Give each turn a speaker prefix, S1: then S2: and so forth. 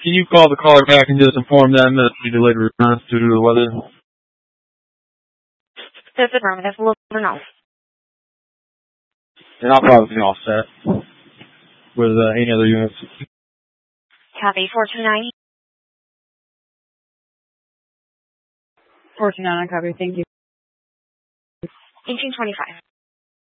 S1: Can you call the caller back and just inform them that we delayed response due to the weather?
S2: That's affirmative. We'll know.
S1: And I'll probably be all set with any other units.
S2: Copy 429.
S3: 429, copy. Thank you.
S2: 1825.